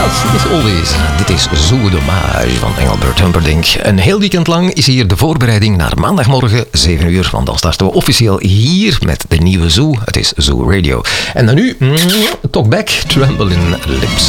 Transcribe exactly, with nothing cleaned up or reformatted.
Yes, as always. Dit is Zoo Dommage van Engelbert Humperdinck. Een heel weekend lang is hier de voorbereiding naar maandagmorgen zeven uur. Want dan starten we officieel hier met de nieuwe Zoo. Het is Zoo Radio. En dan nu, Talk Back, Trembling Lips.